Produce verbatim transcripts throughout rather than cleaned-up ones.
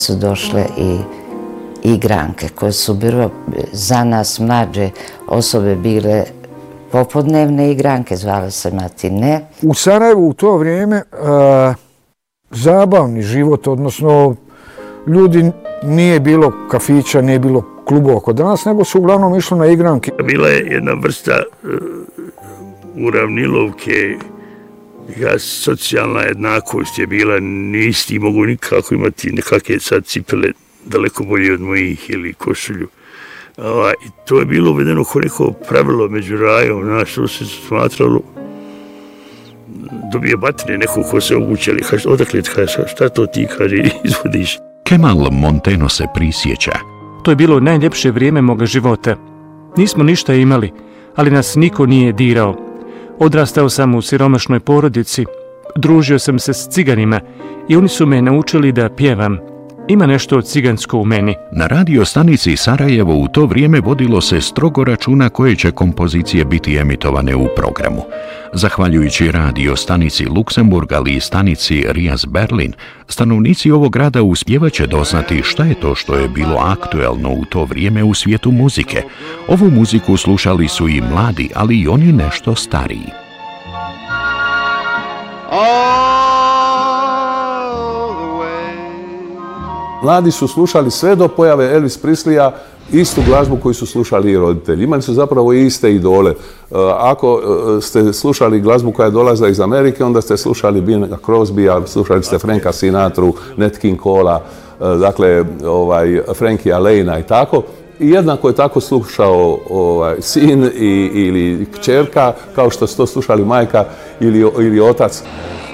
su došle i igranke koje su bilo za nas mlađe osobe bile popodnevne igranke, zvale se matine. U Sarajevu u to vrijeme a, zabavni život, odnosno ljudi, nije bilo kafića, nije bilo klubova kod danas, nego su uglavnom išli na igranke. Bila je jedna vrsta uh, uravnilovke, ja, socijalna jednakost je bila, nisi mogu nikako imati nekakve sad cipele daleko bolje od mojih ili košulju. A, i to je bilo uvedeno kao neko pravilo među rajom, znaš, to se smatralo, dobije batine neko ko se obuće, ali kaže, odakle, kaže, šta to ti, kaže, izvodiš. Kemal Monteno se prisjeća. To je bilo najljepše vrijeme moga života. Nismo ništa imali, ali nas niko nije dirao. Odrastao sam u siromašnoj porodici, družio sam se s ciganima i oni su me naučili da pjevam. Ima nešto cigansko u meni. Na radio stanici Sarajevo u to vrijeme vodilo se strogo računa koje će kompozicije biti emitovane u programu. Zahvaljujući radio stanici Luksemburg, ali i stanici Rias Berlin, stanovnici ovog grada uspjevaće doznati šta je to što je bilo aktuelno u to vrijeme u svijetu muzike. Ovu muziku slušali su i mladi, ali i oni nešto stariji. Mladi su slušali sve do pojave Elvis Presleya istu glazbu koju su slušali i roditelji. Imali su zapravo iste idole. Ako ste slušali glazbu koja je dolazila iz Amerike, onda ste slušali Bing Crosbya, slušali ste Franka Sinatru, Nat King Cola, dakle ovaj, Frankie Alaina i tako. I jednako je tako slušao ovaj, sin i, ili kćerka, kao što su to slušali majka ili, ili otac.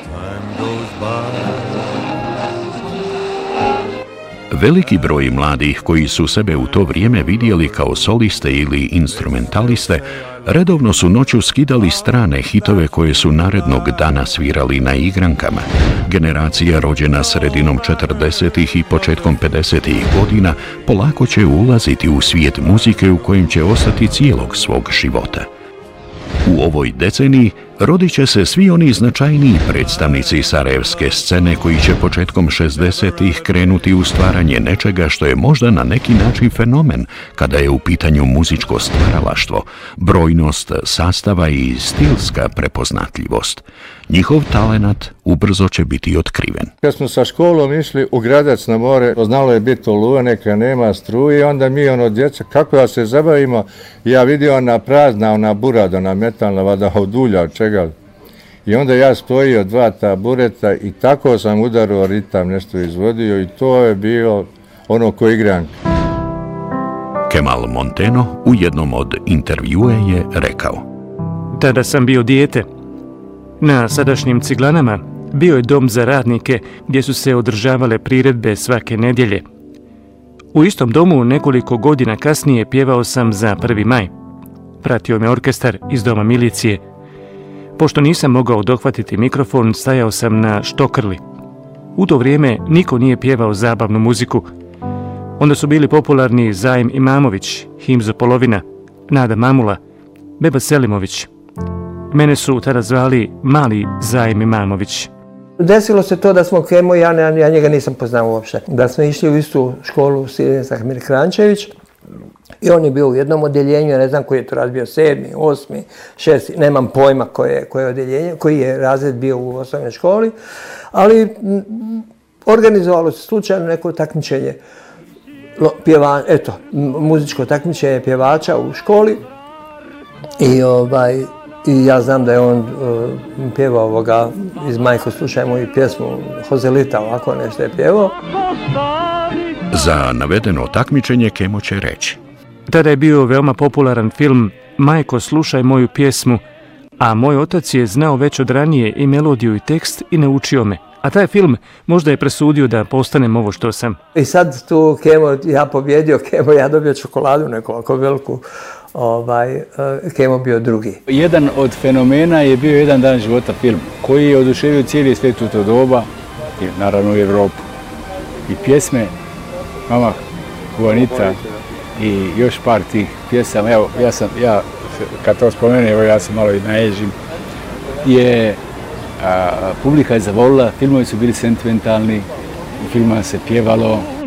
Veliki broj mladih koji su sebe u to vrijeme vidjeli kao soliste ili instrumentaliste, redovno su noću skidali strane hitove koje su narednog dana svirali na igrankama. Generacija rođena sredinom četrdesetih i početkom pedesetih godina polako će ulaziti u svijet muzike u kojem će ostati cijelog svog života. U ovoj deceniji rodit će se svi oni značajniji predstavnici sarajevske scene koji će početkom šezdesetih krenuti u stvaranje nečega što je možda na neki način fenomen kada je u pitanju muzičko stvaralaštvo, brojnost sastava i stilska prepoznatljivost. Njihov talenat ubrzo će biti otkriven. Kad smo sa školom išli u Gradac na more, znalo je biti oluja, neka nema struje, onda mi ono djeca, kako da se zabavimo, ja vidio ona prazna, ona burada, ona metalna vada od ulja, od čega. I onda ja stojio dva tabureta i tako sam udarao ritam, nešto izvodio i to je bilo ono ko igran. Kemal Monteno u jednom od intervjua je rekao: Tada sam bio dijete. Na sadašnjim Ciglanama bio je dom za radnike gdje su se održavale priredbe svake nedjelje. U istom domu nekoliko godina kasnije pjevao sam za prvi maj. Pratio me orkestar iz doma milicije. Pošto nisam mogao dohvatiti mikrofon, stajao sam na štokrli. U to vrijeme niko nije pjevao zabavnu muziku. Onda su bili popularni Zaim Imamović, Himzo Polovina, Nada Mamula, Beba Selimović. Mene su tada zvali Mali Zaim Imamović. Desilo se to da smo Kemo, ja, ja njega nisam poznao uopšte, da smo išli u istu školu s Ahmir Krančević i on je bio u jednom odjeljenju, ne znam koji je to razbio, sedmi, osmi, šesti, nemam pojma koje, koje odjeljenje, koji je razred bio u osnovnoj školi, ali m, organizovalo se slučajno neko takmičenje, pjeva, eto, muzičko takmičenje pjevača u školi i ovaj, I ja znam da je on uh, pjevao ovoga iz Majko, slušaj moju pjesmu Hozelita, ovako nešto je pjevao. Za navedeno takmičenje Kemo će reći: Tada je bio veoma popularan film Majko, slušaj moju pjesmu, a moj otac je znao već od ranije i melodiju i tekst i naučio me. A taj film možda je presudio da postanem ovo što sam. I sad tu Kemo, ja pobjedio, Kemo, ja dobio čokoladu neku ovako veliku. Ovaj, Kemo bio drugi. Jedan od fenomena je bio Jedan dan života film, koji je oduševio cijeli svijet u to doba i naravno u Evropu. I pjesme Mama Juanita i još par tih pjesama, evo, ja sam, ja, kad to spomenem, evo, ja se malo i naježim, je, a, publika je zavolila, filmovi su bili sentimentalni u filmima se pjevalo.